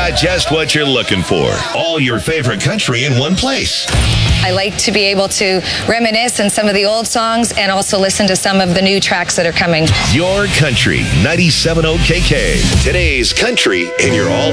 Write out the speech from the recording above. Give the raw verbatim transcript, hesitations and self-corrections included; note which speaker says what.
Speaker 1: got just what you're looking for. All your favorite country in one place.
Speaker 2: I like to be able to reminisce on some of the old songs and also listen to some of the new tracks that are coming.
Speaker 1: Your Country, ninety-seven point oh K K. Today's country in your all